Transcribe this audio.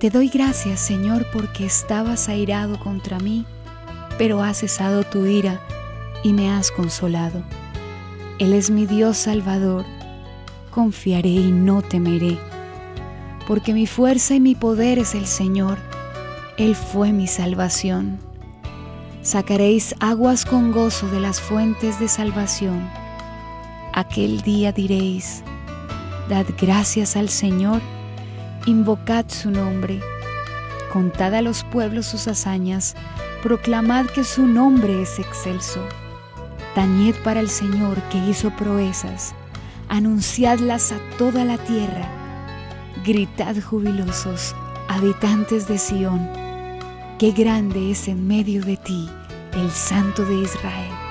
Te doy gracias, Señor, porque estabas airado contra mí, pero has cesado tu ira y me has consolado. Él es mi Dios Salvador, confiaré y no temeré, porque mi fuerza y mi poder es el Señor, Él fue mi salvación. Sacaréis aguas con gozo de las fuentes de salvación. Aquel día diréis: dad gracias al Señor, invocad su nombre. Contad a los pueblos sus hazañas, proclamad que su nombre es excelso. Tañed para el Señor que hizo proezas, anunciadlas a toda la tierra. Gritad jubilosos, habitantes de Sión, qué grande es en medio de ti el Santo de Israel.